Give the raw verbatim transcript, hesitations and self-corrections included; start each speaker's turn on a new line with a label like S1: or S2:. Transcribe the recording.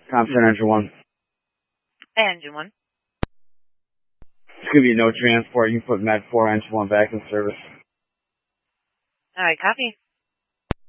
S1: Concern engine one.
S2: Engine one.
S1: It's going to be no transport. You can put Med four, engine one back in service.
S2: All right, copy.